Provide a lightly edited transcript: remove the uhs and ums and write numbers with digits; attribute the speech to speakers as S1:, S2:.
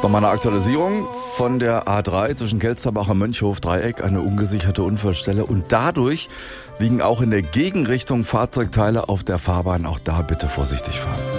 S1: Nochmal eine Aktualisierung von der A3 zwischen Kelsterbach und Mönchhof-Dreieck, eine ungesicherte Unfallstelle. Und dadurch liegen auch in der Gegenrichtung Fahrzeugteile auf der Fahrbahn. Auch da bitte vorsichtig fahren.